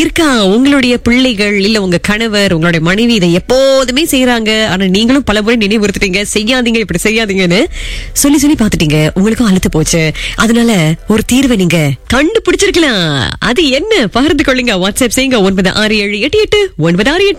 இருக்கான். உங்களுடைய பிள்ளைகள் இல்ல உங்க கணவர் உங்களுடைய மனைவி இதை எப்போதுமே செய்யறாங்க, ஆனா நீங்களும் பல முறை நினைவுறுத்திட்டீங்க செய்யாதீங்க இப்படி செய்யாதீங்கன்னு சொல்லி சொல்லி பாத்துட்டீங்க. உங்களுக்கும் அழுத்து போச்சு. அதனால ஒரு தீர்வை நீங்க கண்டுபிடிச்சிருக்கலாம். அது என்ன பகிர்ந்து கொள்ளுங்க. வாட்ஸ்அப் செய்யுங்க 96788968